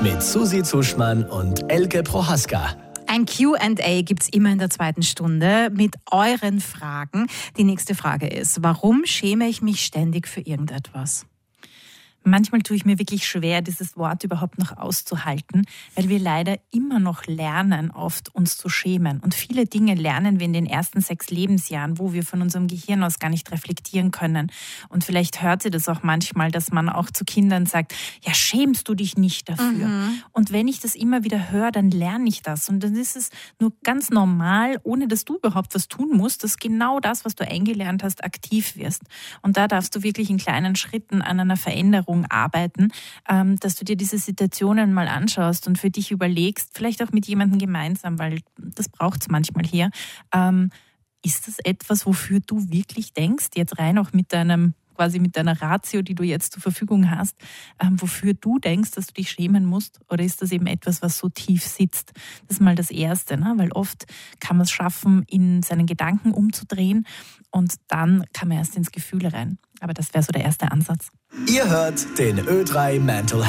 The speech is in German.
Mit Susi Zuschmann und Elke Prohaska. Ein Q&A gibt es immer in der zweiten Stunde mit euren Fragen. Die nächste Frage ist, warum schäme ich mich ständig für irgendetwas? Manchmal tue ich mir wirklich schwer, dieses Wort überhaupt noch auszuhalten, weil wir leider immer noch lernen, oft uns zu schämen. Und viele Dinge lernen wir in den ersten 6 Lebensjahren, wo wir von unserem Gehirn aus gar nicht reflektieren können. Und vielleicht hört ihr das auch manchmal, dass man auch zu Kindern sagt, ja, schämst du dich nicht dafür? Und wenn ich das immer wieder höre, dann lerne ich das. Und dann ist es nur ganz normal, ohne dass du überhaupt was tun musst, dass genau das, was du eingelernt hast, aktiv wirst. Und da darfst du wirklich in kleinen Schritten an einer Veränderung arbeiten, dass du dir diese Situationen mal anschaust und für dich überlegst, vielleicht auch mit jemandem gemeinsam, weil das braucht es manchmal hier. Ist das etwas, wofür du wirklich denkst, jetzt rein auch mit deiner Ratio, die du jetzt zur Verfügung hast, wofür du denkst, dass du dich schämen musst? Oder ist das eben etwas, was so tief sitzt? Das ist mal das Erste, ne? Weil oft kann man es schaffen, in seinen Gedanken umzudrehen und dann kann man erst ins Gefühl rein. Aber das wäre so der erste Ansatz. Ihr hört den Ö3 Mental